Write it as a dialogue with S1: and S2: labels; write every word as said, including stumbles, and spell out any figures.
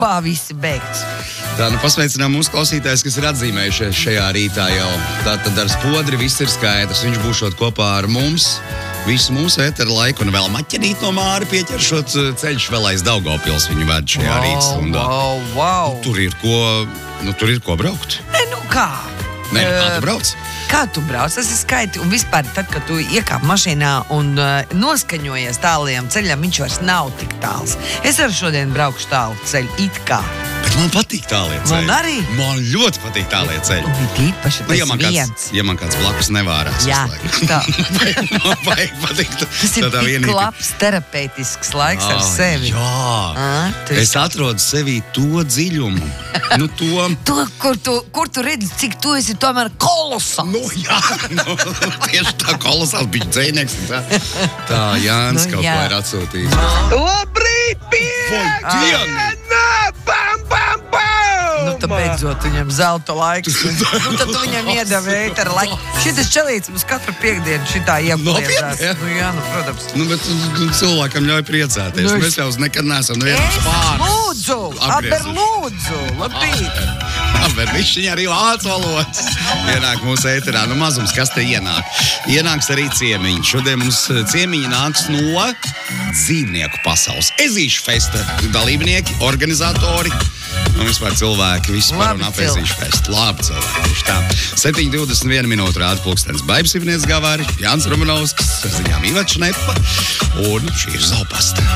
S1: Principā visi beigts.
S2: Tā, nu pasveicinām mūsu klausītājs, kas ir atzīmējušies šajā rītā jau. Tātad ar Spodri viss ir skaidrs. Viņš būšot kopā ar mums visu mūsu ētera laiku un vēl maķenīt no Māra pieķeršot ceļš vēl aiz Daugavpils viņu ved šajā
S1: Wow,
S2: rīta stundā.
S1: wow, wow.
S2: Nu, tur ir ko, nu tur ir ko braukt.
S1: Ne, nu kā?
S2: Nē, nu, kā
S1: Eh,
S2: tu brauc?
S1: Kā tu brauc? Tas ir skaiti. Un vispār, tad, kad tu iekāp mašīnā un uh, noskaņojies tālajam ceļam, viņš vairs nav tik tāls. Es arī šodien braukšu tālu ceļu, it kā.
S2: Bet man patīk tālie ceļi.
S1: Man arī.
S2: Man ļoti patīk tālie ceļi.
S1: Un bija tīpaši
S2: Nu,
S1: tas
S2: ja, man kāds,
S1: viens.
S2: ja man kāds blakus nevārās.
S1: Jā,
S2: visu laiku.
S1: tā.
S2: Man vajag patikt.
S1: Tas ir tik labs terapeitisks laiks ar sevi.
S2: Jā.
S1: Ah, tu
S2: Es atrodu sevī to dziļumu. Nu, to...
S1: To, kur, tu, kur tu redzi, cik tu esi tomēr kolosāls.
S2: Nu, jā, nu, tieši tā kolosāls bija dzēnieks. Tā, tā Jānis
S1: Nu,
S2: kaut
S1: jā.
S2: ko ir atsūtījis.
S3: Labrīt,
S2: Diena!
S3: Bam, bam, bam!
S1: Nu, tad beidzot viņam zelta laiks. Nu, tad tu viņam iedevi ētera laiku. Šitas čelīts mums katru piekdienu šitā iepliedzās.
S2: Nopietni, jā?
S1: Nu, jā, nu, protams.
S2: Nu, bet nu, cilvēkam ļauj priecāties.
S1: Nu, es-
S2: Mēs jau nekad neesam no
S1: Es
S2: vienas pārnes.
S1: lūdzu, aber lūdzu, labrīt.
S2: Bet viņš viņa arī vācu valodas. Ienāk mūsu ēterā. Nu, mazums, kas te ienāk? Ienāks arī ciemiņi. Šodien mums ciemiņi nāks no dzīvnieku pasaules. Ezīšu festa dalībnieki, organizatori. Un vispār cilvēki vispār un
S1: Labi
S2: ap Ezīšu festu. Labi cilvēki. Tieši tā. septiņi divdesmit viena minūte rāda pulkstenis. Baibs Ivnieks Gavāri, Jānis Romanovskis, ar ziņām Iveta Šnepa. Un šī ir Zalpasta.